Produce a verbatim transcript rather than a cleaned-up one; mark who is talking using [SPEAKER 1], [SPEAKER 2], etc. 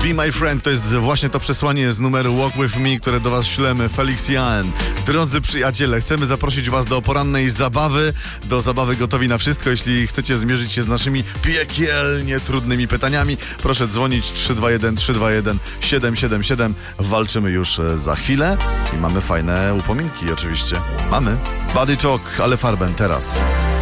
[SPEAKER 1] Be My Friend to jest właśnie to przesłanie z numeru Walk With Me, które do was ślemy. Felix Jan. Drodzy przyjaciele, chcemy zaprosić was do porannej zabawy, do zabawy gotowi na wszystko. Jeśli chcecie zmierzyć się z naszymi piekielnie trudnymi pytaniami, proszę dzwonić trzy dwa jeden trzy dwa jeden siedem siedem siedem. Walczymy już za chwilę i mamy fajne upominki oczywiście. Mamy. Body Talk, ale Farben teraz.